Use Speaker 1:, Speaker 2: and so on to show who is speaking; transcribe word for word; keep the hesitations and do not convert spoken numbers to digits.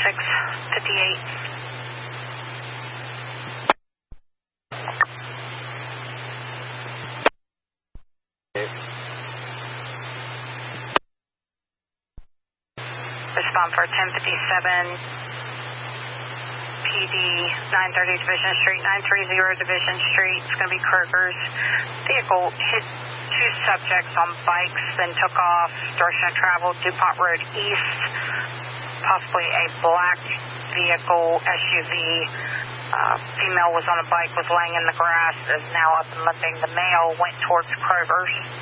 Speaker 1: six fifty-eight. Respond for ten fifty-seven P D, nine thirty Division Street, nine thirty Division Street. It's going to be Kroger's. Vehicle hit two subjects on bikes, then took off. Direction of travel, DuPont Road East. Possibly a black vehicle, S U V. Uh, female was on a bike, was laying in the grass, is now up and limping. The male went towards Kroger's.